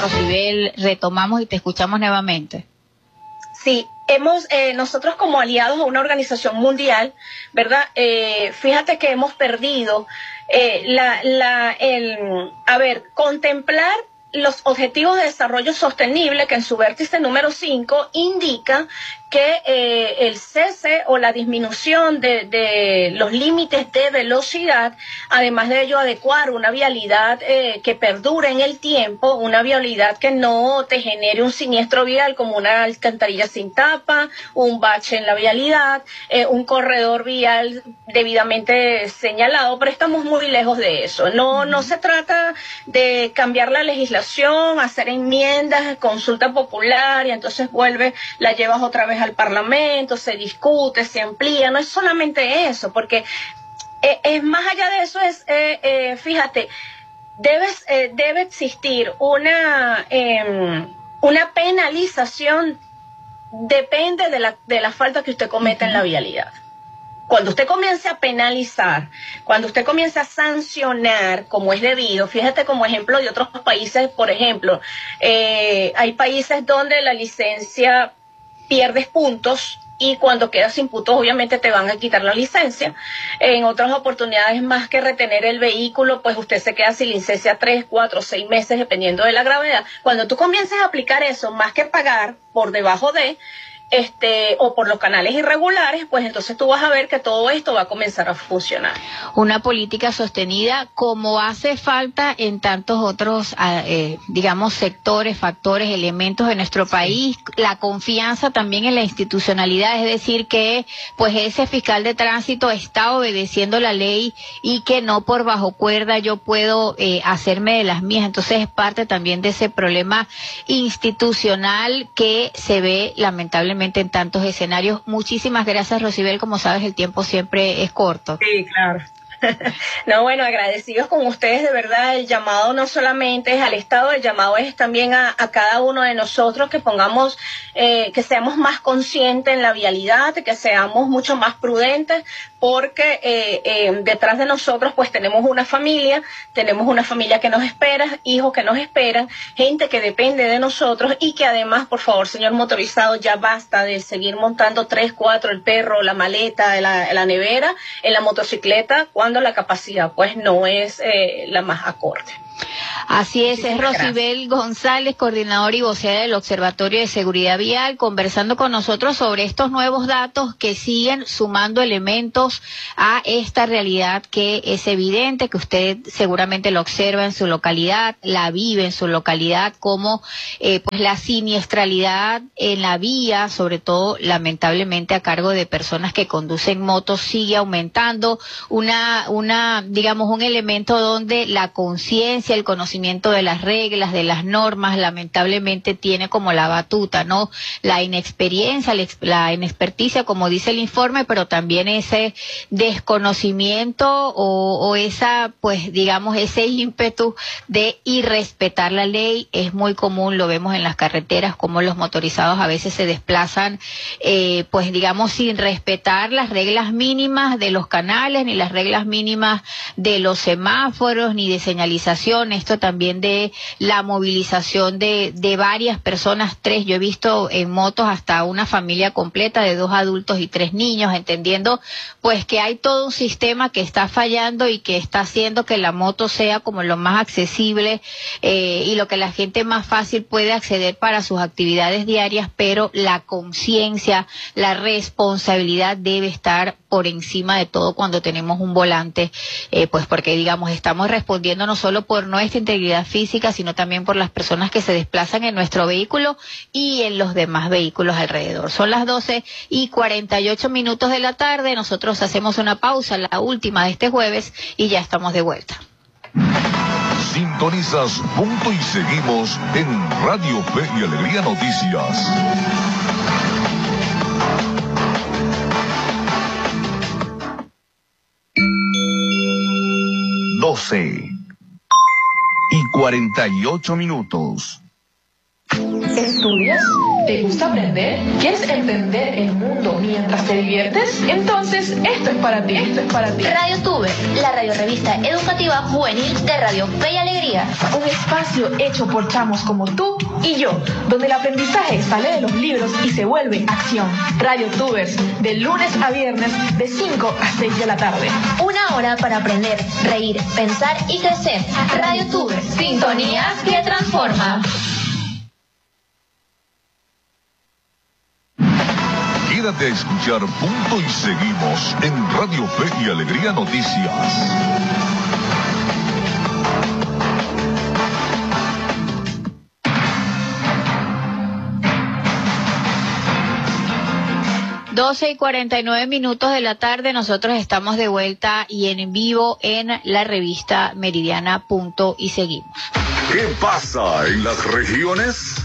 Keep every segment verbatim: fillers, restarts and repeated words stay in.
Rosibel, retomamos y te escuchamos nuevamente. Sí, hemos, eh, nosotros como aliados a una organización mundial, ¿verdad? Eh, fíjate que hemos perdido eh, la, la, el, a ver, contemplar los objetivos de desarrollo sostenible, que en su vértice número cinco indica que eh, el cese o la disminución de, de los límites de velocidad, además de ello adecuar una vialidad eh, que perdure en el tiempo, una vialidad que no te genere un siniestro vial como una alcantarilla sin tapa, un bache en la vialidad, eh, un corredor vial debidamente señalado, pero estamos muy lejos de eso. No, uh-huh. no se trata de cambiar la legislación, hacer enmiendas, consulta popular y entonces vuelve, la llevas otra vez al Parlamento, se discute, se amplía, no es solamente eso, porque eh, es más allá de eso, es, eh, eh, fíjate, debes, eh, debe existir una, eh, una penalización, depende de la, de la falta que usted cometa uh-huh. en la vialidad. Cuando usted comience a penalizar, cuando usted comience a sancionar como es debido, fíjate como ejemplo de otros países, por ejemplo, eh, hay países donde la licencia pierdes puntos y cuando quedas sin puntos obviamente te van a quitar la licencia. En otras oportunidades, más que retener el vehículo, pues usted se queda sin licencia tres, cuatro, seis meses dependiendo de la gravedad. Cuando tú comiences a aplicar eso, más que pagar por debajo de este o por los canales irregulares, pues entonces tú vas a ver que todo esto va a comenzar a funcionar. Una política sostenida como hace falta en tantos otros, eh, digamos, sectores, factores, elementos de nuestro país, sí. La confianza también en la institucionalidad, es decir, que pues ese fiscal de tránsito está obedeciendo la ley y que no por bajo cuerda yo puedo eh, hacerme de las mías. Entonces es parte también de ese problema institucional que se ve lamentablemente en tantos escenarios. Muchísimas gracias, Rosibel. Como sabes, el tiempo siempre es corto. Sí, claro. No, bueno, agradecidos con ustedes, de verdad. El llamado no solamente es al Estado, el llamado es también a, a cada uno de nosotros que pongamos, eh, que seamos más conscientes en la vialidad, que seamos mucho más prudentes, porque eh, eh, detrás de nosotros pues tenemos una familia, tenemos una familia que nos espera, hijos que nos esperan, gente que depende de nosotros y que además, por favor, señor motorizado, ya basta de seguir montando tres, cuatro, el perro, la maleta, la, la nevera, en la motocicleta, cuando la capacidad pues no es eh, la más acorde. Así es, es Rosibel González, coordinadora y vocera del Observatorio de Seguridad Vial, conversando con nosotros sobre estos nuevos datos que siguen sumando elementos a esta realidad que es evidente, que usted seguramente lo observa en su localidad, la vive en su localidad, como eh, pues la siniestralidad en la vía, sobre todo lamentablemente a cargo de personas que conducen motos, sigue aumentando, una, una, digamos, un elemento donde la conciencia, el conocimiento de las reglas, de las normas, lamentablemente tiene como la batuta, ¿no? La inexperiencia, la inexperticia, como dice el informe, pero también ese desconocimiento o, o esa, pues, digamos, ese ímpetu de irrespetar la ley. Es muy común, lo vemos en las carreteras, como los motorizados a veces se desplazan, eh, pues, digamos, sin respetar las reglas mínimas de los canales, ni las reglas mínimas de los semáforos, ni de señalización. Esto también de la movilización de, de varias personas, tres, yo he visto en motos hasta una familia completa de dos adultos y tres niños, entendiendo pues que hay todo un sistema que está fallando y que está haciendo que la moto sea como lo más accesible eh, y lo que la gente más fácil puede acceder para sus actividades diarias, pero la conciencia, la responsabilidad debe estar por encima de todo cuando tenemos un volante, eh, pues porque digamos estamos respondiendo no solo por nuestra integridad física, sino también por las personas que se desplazan en nuestro vehículo y en los demás vehículos alrededor. Son las doce y cuarenta y ocho minutos de la tarde, nosotros hacemos una pausa, la última de este jueves, y ya estamos de vuelta. Sintonizas Punto y Seguimos en Radio Fe y Alegría Noticias. doce y cuarenta y ocho minutos. ¿Estudias? ¿Te gusta aprender? ¿Quieres entender el mundo mientras te diviertes? Entonces, esto es para ti, esto es para ti. Radio Tuber, la radiorevista educativa juvenil de Radio Fe y Alegría. Un espacio hecho por chamos como tú y yo, donde el aprendizaje sale de los libros y se vuelve acción. Radio Tubers, de lunes a viernes, de cinco a seis de la tarde. Una hora para aprender, reír, pensar y crecer. Radio Tubers, sintonía que transforma. Quédate a escuchar Punto y Seguimos en Radio Fe y Alegría Noticias. doce y cuarenta y nueve minutos de la tarde, nosotros estamos de vuelta y en vivo en la revista Meridiana. Punto y Seguimos. ¿Qué pasa en las regiones?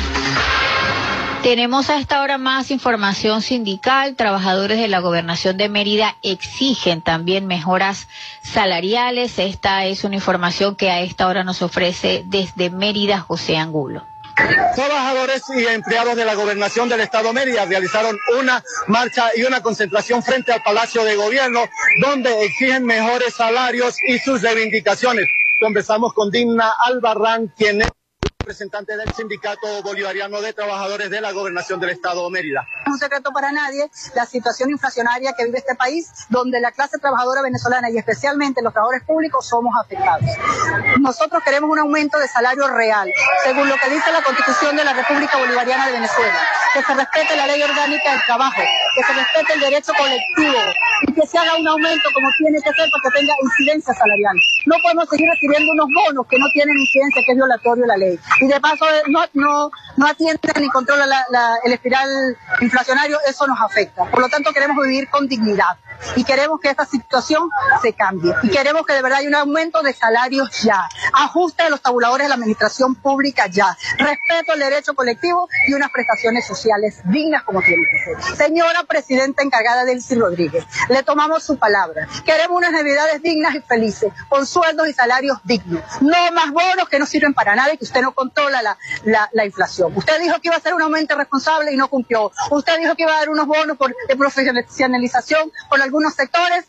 Tenemos a esta hora más información sindical. Trabajadores de la Gobernación de Mérida exigen también mejoras salariales. Esta es una información que a esta hora nos ofrece desde Mérida José Angulo. Trabajadores y empleados de la Gobernación del Estado Mérida realizaron una marcha y una concentración frente al Palacio de Gobierno, donde exigen mejores salarios y sus reivindicaciones. Conversamos con Digna Albarrán, quien es representante del Sindicato Bolivariano de Trabajadores de la Gobernación del Estado Mérida. No es un secreto para nadie la situación inflacionaria que vive este país, donde la clase trabajadora venezolana y especialmente los trabajadores públicos somos afectados. Nosotros queremos un aumento de salario real, según lo que dice la Constitución de la República Bolivariana de Venezuela, que se respete la ley orgánica del trabajo, que se respete el derecho colectivo y que se haga un aumento como tiene que ser para que tenga incidencia salarial. No podemos seguir recibiendo unos bonos que no tienen incidencia, que es violatorio de la ley. Y de paso no, no, no atienden ni controlan la, la, el espiral inflacionario, eso nos afecta. Por lo tanto, queremos vivir con dignidad y queremos que esta situación se cambie. Y queremos que de verdad haya un aumento de salarios ya, ajuste de los tabuladores de la administración pública ya, respeto al derecho colectivo y unas prestaciones sociales dignas como tienen que ser. Señora Presidenta encargada Delcy Rodríguez, le tomamos su palabra. Queremos unas navidades dignas y felices, con sueldos y salarios dignos. No más bonos que no sirven para nada y que usted no controla la, la, la inflación. Usted dijo que iba a ser un aumento responsable y no cumplió. Usted dijo que iba a dar unos bonos por, de profesionalización por algunos sectores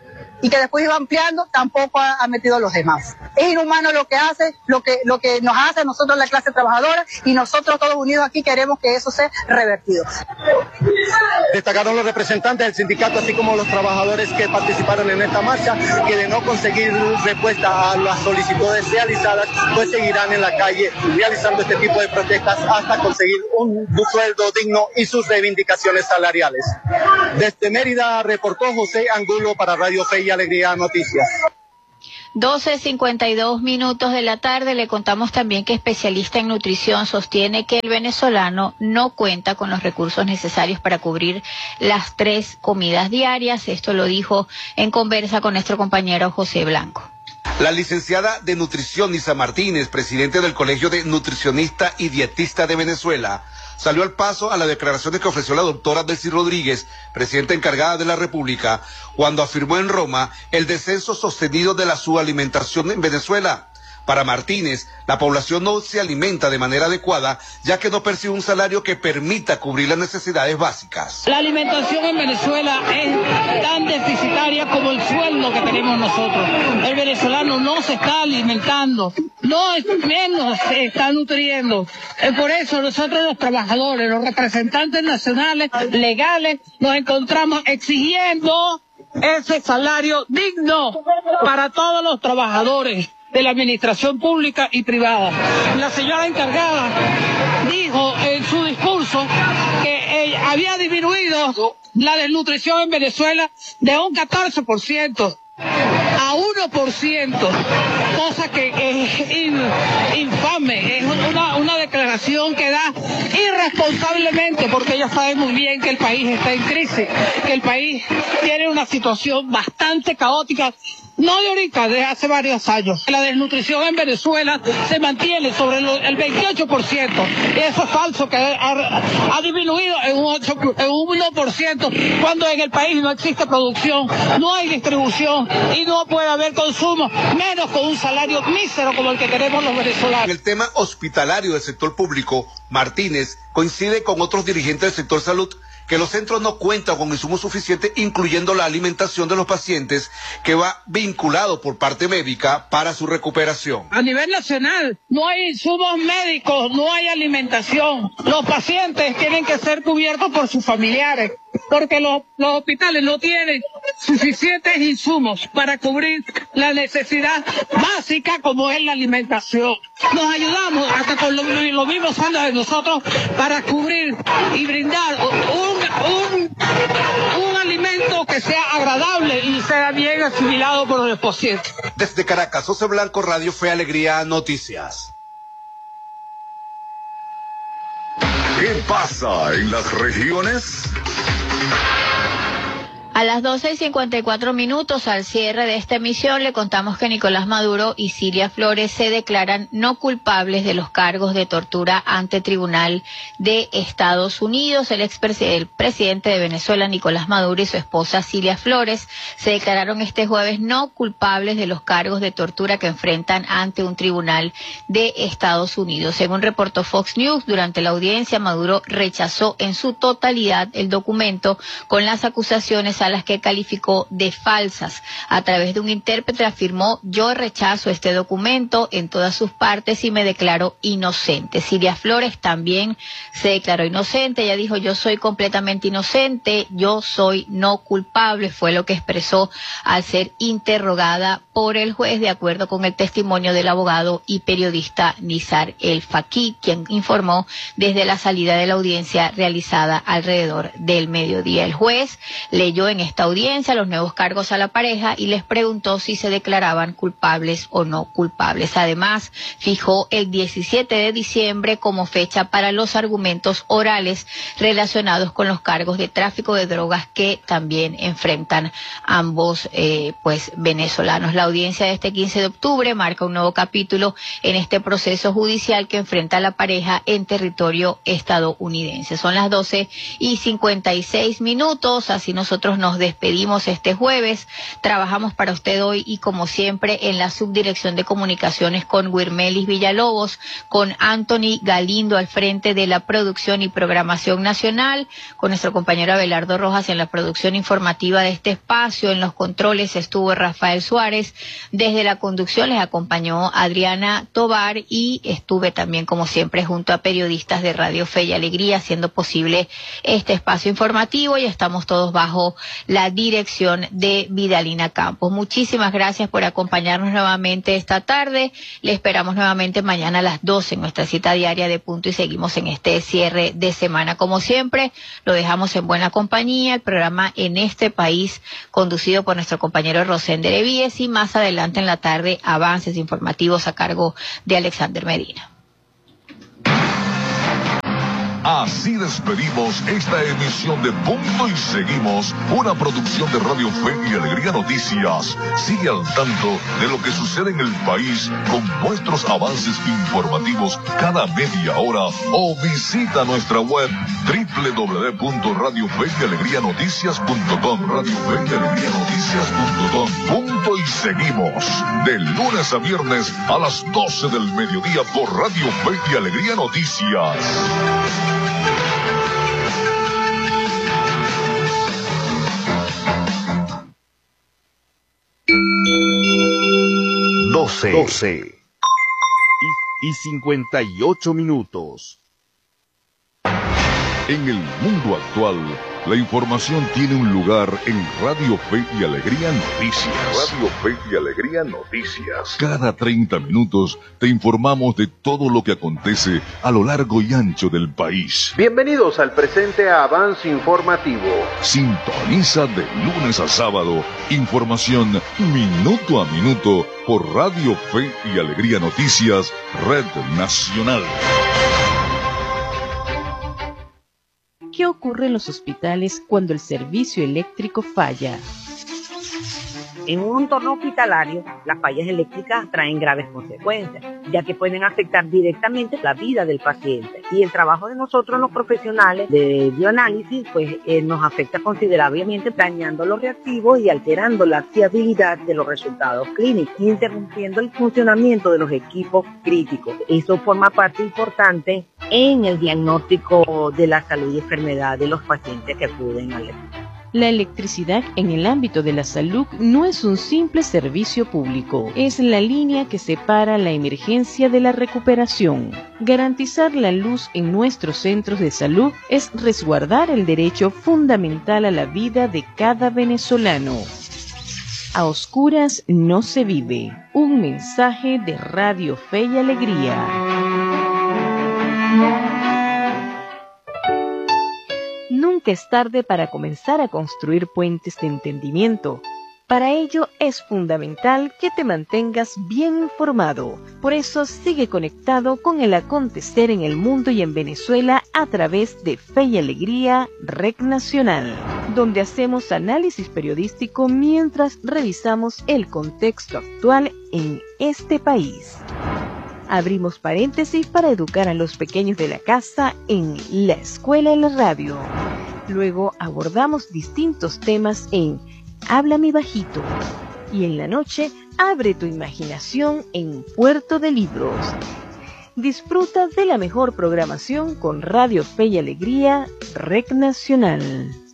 y que después iba ampliando, tampoco ha, ha metido a los demás. Es inhumano lo que hace, lo que, lo que nos hace a nosotros la clase trabajadora, y nosotros todos unidos aquí queremos que eso sea revertido. Destacaron los representantes del sindicato, así como los trabajadores que participaron en esta marcha, que de no conseguir respuesta a las solicitudes realizadas, pues seguirán en la calle realizando este tipo de protestas hasta conseguir un sueldo digno y sus reivindicaciones salariales. Desde Mérida reportó José Angulo para Radio Fe y Alegría Noticias. doce cincuenta y dos minutos de la tarde. Le contamos también que especialista en nutrición sostiene que el venezolano no cuenta con los recursos necesarios para cubrir las tres comidas diarias. Esto lo dijo en conversa con nuestro compañero José Blanco. La licenciada de nutrición Isa Martínez, presidente del Colegio de Nutricionistas y Dietistas de Venezuela, salió al paso a las declaraciones que ofreció la doctora Delcy Rodríguez, presidenta encargada de la República, cuando afirmó en Roma el descenso sostenido de la subalimentación en Venezuela. Para Martínez, la población no se alimenta de manera adecuada, ya que no percibe un salario que permita cubrir las necesidades básicas. La alimentación en Venezuela es tan deficitaria como el sueldo que tenemos nosotros. El venezolano no se está alimentando, no es menos se está nutriendo. Por eso nosotros los trabajadores, los representantes nacionales, legales, nos encontramos exigiendo ese salario digno para todos los trabajadores de la administración pública y privada. La señora encargada dijo en su discurso que eh, había disminuido la desnutrición en Venezuela de un catorce por ciento a uno por ciento, cosa que es in, infame, es una, una declaración que da irresponsablemente, porque ella sabe muy bien que el país está en crisis, que el país tiene una situación bastante caótica No de ahorita, de hace varios años. La desnutrición en Venezuela se mantiene sobre el veintiocho por ciento. Y eso es falso, que ha, ha disminuido en un, ocho, en un uno por ciento, cuando en el país no existe producción, no hay distribución y no puede haber consumo, menos con un salario mísero como el que tenemos los venezolanos. En el tema hospitalario del sector público, Martínez coincide con otros dirigentes del sector salud que los centros no cuentan con insumos suficientes, incluyendo la alimentación de los pacientes, que va vinculado por parte médica para su recuperación. A nivel nacional no hay insumos médicos, no hay alimentación. Los pacientes tienen que ser cubiertos por sus familiares, porque los, los hospitales no tienen suficientes insumos para cubrir la necesidad básica como es la alimentación. Nos ayudamos hasta con los lo mismos fondos de nosotros para cubrir y brindar un, un, un alimento que sea agradable y sea bien asimilado por los pacientes. Desde Caracas, José Blanco, Radio Fe y Alegría Noticias. ¿Qué pasa en las regiones? A las doce y cincuenta y cuatro minutos, al cierre de esta emisión, le contamos que Nicolás Maduro y Cilia Flores se declaran no culpables de los cargos de tortura ante Tribunal de Estados Unidos. El expresidente de Venezuela, Nicolás Maduro, y su esposa Cilia Flores se declararon este jueves no culpables de los cargos de tortura que enfrentan ante un tribunal de Estados Unidos. Según reportó Fox News, durante la audiencia, Maduro rechazó en su totalidad el documento con las acusaciones a las que calificó de falsas. A través de un intérprete afirmó: yo rechazo este documento en todas sus partes y me declaro inocente. Cilia Flores también se declaró inocente. Ella dijo: yo soy completamente inocente, yo soy no culpable, fue lo que expresó al ser interrogada por el juez, de acuerdo con el testimonio del abogado y periodista Nizar El Faqih, quien informó desde la salida de la audiencia realizada alrededor del mediodía. El juez leyó en esta audiencia los nuevos cargos a la pareja y les preguntó si se declaraban culpables o no culpables. Además, fijó el diecisiete de diciembre como fecha para los argumentos orales relacionados con los cargos de tráfico de drogas que también enfrentan ambos eh, pues venezolanos. La audiencia de este quince de octubre marca un nuevo capítulo en este proceso judicial que enfrenta a la pareja en territorio estadounidense. Son las doce y cincuenta y seis minutos, así nosotros nos despedimos este jueves. Trabajamos para usted hoy y como siempre en la subdirección de comunicaciones con Wirmelis Villalobos, con Anthony Galindo al frente de la producción y programación nacional, con nuestro compañero Abelardo Rojas en la producción informativa de este espacio. En los controles estuvo Rafael Suárez, desde la conducción les acompañó Adriana Tobar y estuve también como siempre junto a periodistas de Radio Fe y Alegría haciendo posible este espacio informativo, y estamos todos bajo la dirección de Vidalina Campos. Muchísimas gracias por acompañarnos nuevamente esta tarde. Le esperamos nuevamente mañana a las doce en nuestra cita diaria de Punto y seguimos en este cierre de semana. Como siempre, lo dejamos en buena compañía, el programa En este País, conducido por nuestro compañero Rosender Evíes, y más adelante en la tarde, avances informativos a cargo de Alexander Medina. Así despedimos esta emisión de Punto y Seguimos, una producción de Radio Fe y Alegría Noticias. Sigue al tanto de lo que sucede en el país con nuestros avances informativos cada media hora o visita nuestra web doble u doble u doble u punto radio fe y alegría noticias punto com, radio fe y alegría noticias punto com. Punto y Seguimos, de lunes a viernes a las doce del mediodía por Radio Fe y Alegría Noticias. doce, doce y, y cincuenta y ocho minutos. En el mundo actual, la información tiene un lugar en Radio Fe y Alegría Noticias. Radio Fe y Alegría Noticias. Cada treinta minutos te informamos de todo lo que acontece a lo largo y ancho del país. Bienvenidos al presente avance informativo. Sintoniza de lunes a sábado información minuto a minuto por Radio Fe y Alegría Noticias, Red Nacional. ¿Qué ocurre en los hospitales cuando el servicio eléctrico falla? En un entorno hospitalario, las fallas eléctricas traen graves consecuencias, ya que pueden afectar directamente la vida del paciente. Y el trabajo de nosotros, los profesionales de bioanálisis, pues eh, nos afecta considerablemente, dañando los reactivos y alterando la fiabilidad de los resultados clínicos, interrumpiendo el funcionamiento de los equipos críticos. Eso forma parte importante en el diagnóstico de la salud y enfermedad de los pacientes que acuden al hospital. La electricidad en el ámbito de la salud no es un simple servicio público, es la línea que separa la emergencia de la recuperación. Garantizar la luz en nuestros centros de salud es resguardar el derecho fundamental a la vida de cada venezolano. A oscuras no se vive. Un mensaje de Radio Fe y Alegría. Nunca es tarde para comenzar a construir puentes de entendimiento. Para ello es fundamental que te mantengas bien informado. Por eso sigue conectado con el acontecer en el mundo y en Venezuela a través de Fe y Alegría Red Nacional, donde hacemos análisis periodístico mientras revisamos el contexto actual en este país. Abrimos paréntesis para educar a los pequeños de la casa en La Escuela en la Radio. Luego abordamos distintos temas en Háblame Bajito. Y en la noche, abre tu imaginación en Puerto de Libros. Disfruta de la mejor programación con Radio Fe y Alegría Red Nacional.